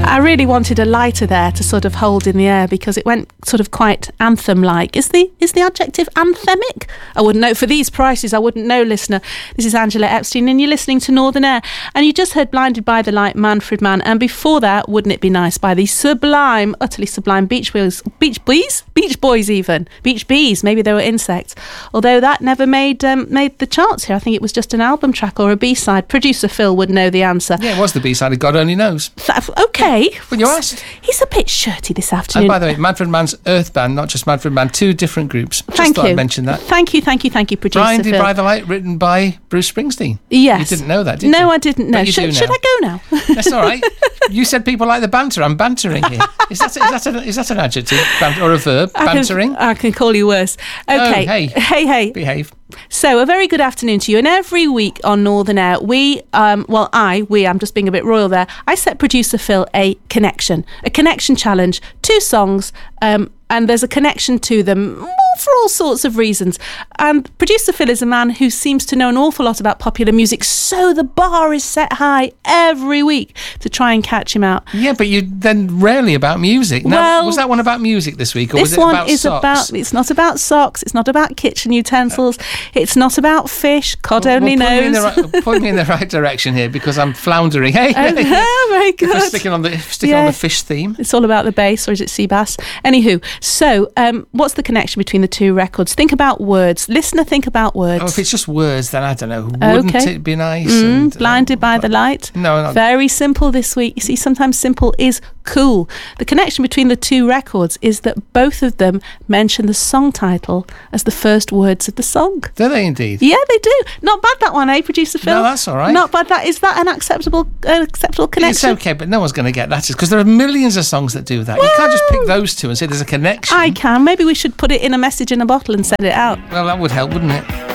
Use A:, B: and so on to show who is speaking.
A: I really wanted a lighter there to sort of hold in the air because it went sort of quite anthem-like. Is the adjective anthemic? I wouldn't know. For these prices, I wouldn't know, listener. This is Angela Epstein and you're listening to Northern Air. And you just heard Blinded by the Light, Manfred Mann. And before that, Wouldn't It Be Nice by the sublime, utterly sublime Beach Boys even. Beach Bees, maybe they were insects. Although that never made the charts here. I think it was just an album track or a B-side. Producer Phil would know the answer.
B: Yeah, it was the B-side. God only knows.
A: Okay.
B: Well, you asked.
A: He's a bit shirty this afternoon.
B: And by the way, Manfred Mann's Earth Band, not just Manfred Mann, two different groups.
A: Thank
B: thought
A: you.
B: I'd mention that.
A: Thank you, Producer
B: Blinded
A: Phil.
B: by the Light, written by Bruce Springsteen.
A: Yes.
B: You didn't know that, did you?
A: No, I didn't know.
B: But you do now.
A: Should I go now?
B: That's all right. You said people like the banter. I'm bantering here. Is that an adjective or a verb? Bantering?
A: I can call you worse. Okay.
B: Oh,
A: Hey.
B: Behave.
A: So, a very good afternoon to you. And every week on Northern Air, I'm just being a bit royal there, I set Producer Phil a connection challenge, 2 songs, and there's a connection to them for all sorts of reasons. And Producer Phil is a man who seems to know an awful lot about popular music, so the bar is set high every week to try and catch him out.
B: Yeah, but you then rarely about music. Now, was that one about music this week, or was it about socks?
A: It's not about socks, it's not about kitchen utensils, it's not about fish, God only knows.
B: Point me in the right direction here, because I'm floundering. Hey,
A: very good.
B: If we're sticking on the fish theme.
A: It's all about the bass, or is it sea bass? Anywho, so what's the connection between the 2 records? Think about words. Listener, think about words.
B: Oh, if it's just words, then I don't know. Wouldn't it be nice?
A: Blinded by the Light?
B: No.
A: Very simple this week. You see, sometimes simple is cool. The connection between the 2 records is that both of them mention the song title as the first words of the song.
B: Do they indeed?
A: Yeah, they do. Not bad, that one, Producer Phil?
B: No, that's all right.
A: Not bad. Is that an acceptable connection?
B: It's okay, but no one's going to get that, because there are millions of songs that do that. You can't just pick those 2 and say there's a connection.
A: I can. Maybe we should put it in a message in a bottle and send it out.
B: Well, that would help, wouldn't it?